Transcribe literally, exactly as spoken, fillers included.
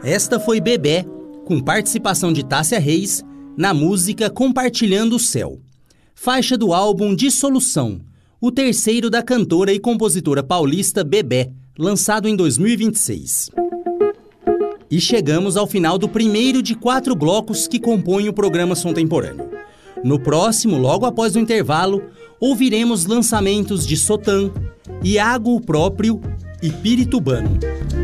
Esta foi Bebé, com participação de Tássia Reis, na música Compartilhando o Céu. Faixa do álbum Dissolução, o terceiro da cantora e compositora paulista Bebé, lançado em dois mil e vinte e seis. E chegamos ao final do primeiro de quatro blocos que compõem o programa Som Temporâneo. No próximo, logo após o intervalo, ouviremos lançamentos de Sotan, Iago o Próprio e Piritubano.